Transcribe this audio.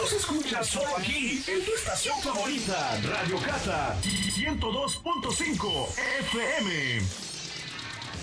Los escuchas solo aquí, en tu estación favorita, Radio Cata 102.5 FM.